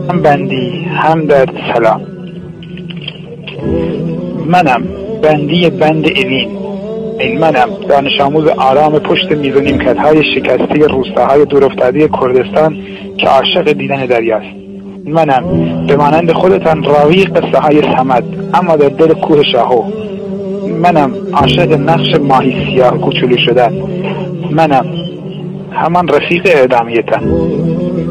هم بندی هم در سلام. منم بندی بند اوین، این منم دانش آموز آرام پشت میز و نیمکت‌های شکسته روستاهای دورافتاده کردستان که عاشق دیدن دریاست. منم به مانند خودتان راوی قصه های صمد اما در دل کوه شاهو. منم عاشق نقش ماهی سیاه کوچولو شدن. منم همان رفیق اعدامیتان.